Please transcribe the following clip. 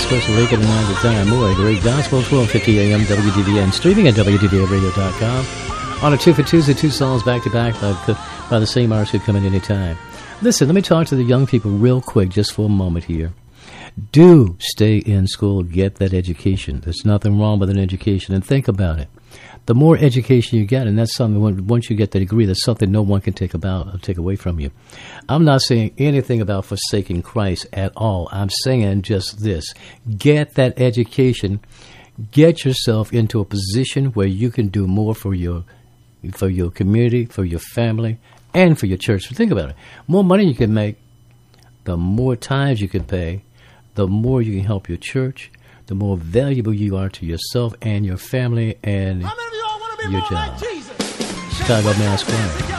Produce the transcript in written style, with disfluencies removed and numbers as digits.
Express, awakening all the time. More great gospel, 1250 AM, WDVN, streaming at WDVAradio.com. On a 2 for Tuesday, 2 songs back-to-back by the same artists who come in any time. Listen, let me talk to the young people real quick just for a moment here. Do stay in school, get that education. There's nothing wrong with an education, and think about it. The more education you get, and that's something, once you get the degree, that's something no one can take away from you. I'm not saying anything about forsaking Christ at all. I'm saying just this. Get that education. Get yourself into a position where you can do more for your community, for your family, and for your church. Think about it. More money you can make, the more times you can pay, the more you can help your church, the more valuable you are to yourself and your family and your job. Chicago Mass Choir.